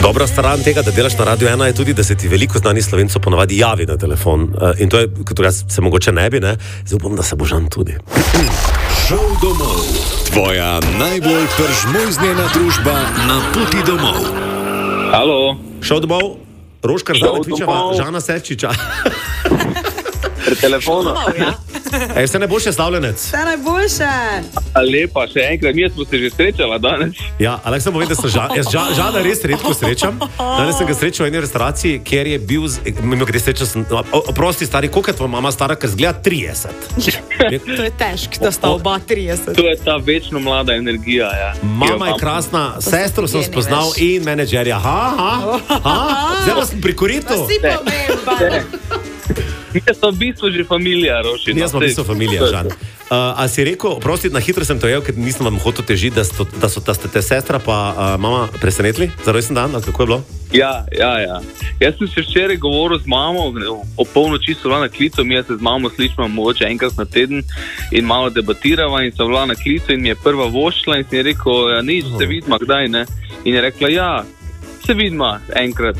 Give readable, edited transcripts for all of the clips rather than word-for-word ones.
Dobra stran tega, da delaš na Radio 1, je tudi, da se ti veliko znanih Slovencev ponavadi javi na telefon. In to je, kot jaz se mogoče ne bi, ne? Zdaj upam, da se bo Žan tudi. Šel domov. Tvoja najbolj pržmojznjena družba na poti domov. Halo. Šel domov, Roškar Zaletvičeva, Žana Sevčiča. Pri telefonu. Ej, vse najboljše, Slavljenec. Vse najboljše. Lepa, še enkrat, mi smo se že srečala danes. Ja, ali sem povedal, da sem Žana res redko srečam. Danes sem ga srečal v eni restauraciji, kjer je bil, oprosti stari, koliko je tvoja mama stara, ker zgleda 30. To je težko, da sta oba 30. To je ta večno mlada energija, ja. Mama je krasna, sestro sem spoznal in menedžerja. Zdaj pa sem pri koritu. Pa si pomemben. Mi smo v bistvu že familija, Roši. Jaz smo v bistvu familija, Žan. A si rekel, oprosti, na hitro sem to jel, ker nisem vam hotel težiti, da ste te sestra pa mama presenetili za rojsten dan, ali kako je bilo? Ja. Jaz sem se včeraj govoril z mamo, o polnoči so bila na klicu, mi se z mamo slišimo mogoče enkrat na teden in malo debatirava in so bila na klicu in mi je prva vošla in sem je rekel, ja, nič, se vidimo, kdaj, ne? In je rekla, ja, se vidimo enkrat.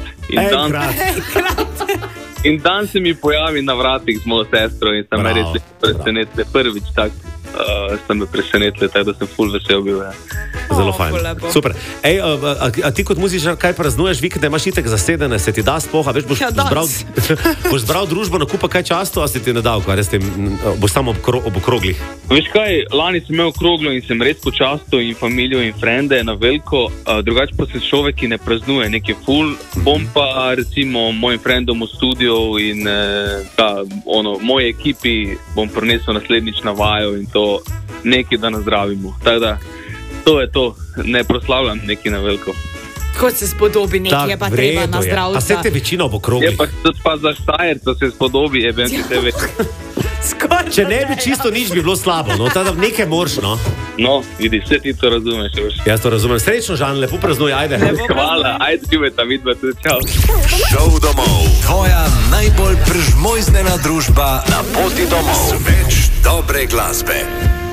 In dan se mi pojavi na vratih z mojo sestro in sem me res presenetili. Prvič tak sem me presenetili, tako da sem ful vesel bil. Ja. Zelo fajn. Super. Ej, a ti kot muzičar kaj praznuješ, vikende imaš itek zasedene, se ti da spoha, veš, boš zbral družbo na kupa kaj často, a se ti ne dal, kaj res tem, boš samo ob okroglih? Veš kaj, lani sem imel okroglo in sem res počastil in familijo in frende na veliko, drugače pa se človek, ki ne praznuje nekaj ful, bom pa recimo mojim frendom v studiu in moji ekipi bom prinesel naslednjič na vajo in to nekaj, da nazdravimo. Tako da, to je to, ne proslavljam nekaj na veliko. Kot se spodobi, nekaj je pa treba nazdraviti. A se te večina ob okrogli? Je pa za Štajerca se spodobi, jebem ti tebe. Če ne bi čisto nič, bi bilo slabo, no, tada nekaj moraš, no. No, vidi, vse ti to razumeš. Jaz to razumem. Srečno, Žan, lepo praznuj, ajde. Hvala, ajde, živeta, vidva tudi, čau. Šel domov. Tvoja najbolj pržmojznjena družba na poti domov. Več dobre glasbe.